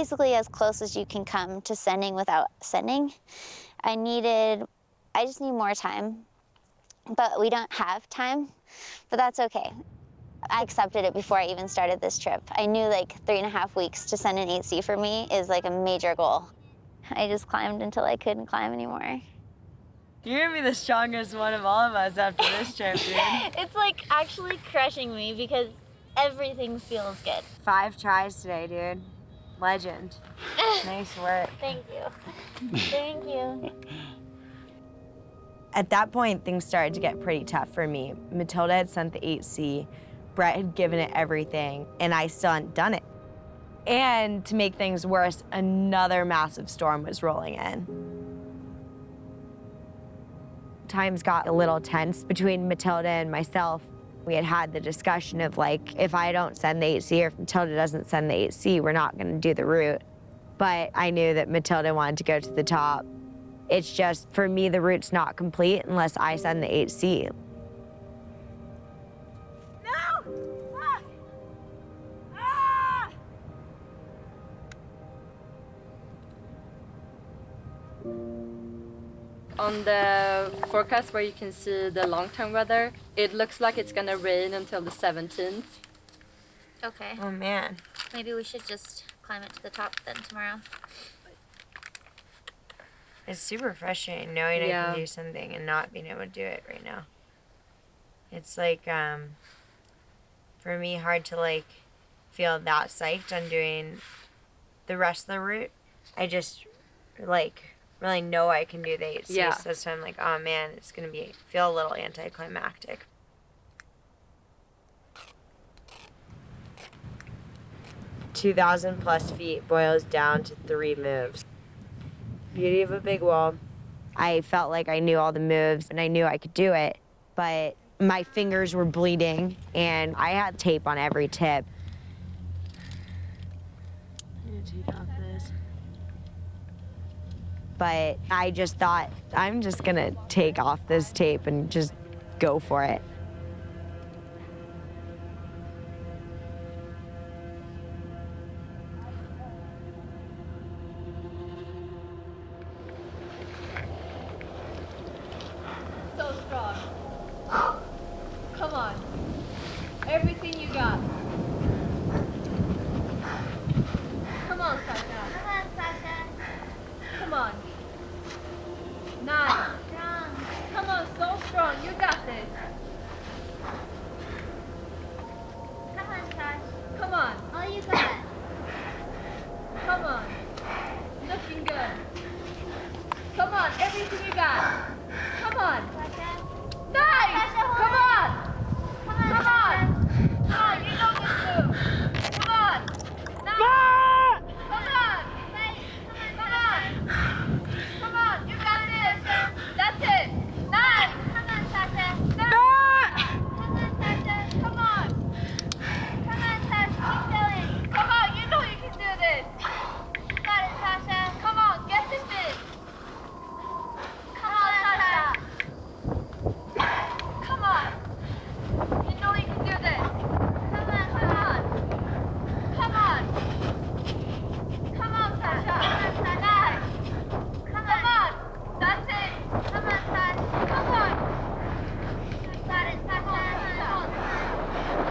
basically as close as you can come to sending without sending. I just need more time, but we don't have time, but that's okay. I accepted it before I even started this trip. I knew like 3.5 weeks to send an 8C for me is like a major goal. I just climbed until I couldn't climb anymore. You're gonna be the strongest one of all of us after this trip, dude. It's like actually crushing me because everything feels good. 5 tries today, dude. Legend. Nice work. Thank you. Thank you. At that point, things started to get pretty tough for me. Matilda had sent the 8C, Brett had given it everything, and I still hadn't done it. And to make things worse, another massive storm was rolling in. Times got a little tense between Matilda and myself. We had had the discussion of like, if I don't send the 8C or if Matilda doesn't send the 8C, we're not gonna do the route. But I knew that Matilda wanted to go to the top. It's just, for me, the route's not complete unless I send the 8C. No! Ah! Ah! On the forecast where you can see the long-term weather, it looks like it's gonna rain until the 17th. Okay. Oh, man. Maybe we should just climb it to the top then tomorrow. It's super frustrating knowing I Yeah. can do something and not being able to do it right now. It's like, for me, hard to like feel that psyched on doing the rest of the route. I just like really know I can do the 8C. Yeah. So I'm like, oh man, it's gonna feel a little anticlimactic. (2,000+ feet boils down to 3 moves. Beauty of a big wall. I felt like I knew all the moves and I knew I could do it, but my fingers were bleeding and I had tape on every tip. I'm gonna take off this. But I just thought, I'm just gonna take off this tape and just go for it. So strong. Come on. Everything you got. Come on, Sasha. Come on, Sasha. Come on. Nice. Strong. Come on, so strong. You got this. Come on, Sash. Come on. All you got. Come on. Looking good. Come on, everything you got. Come on.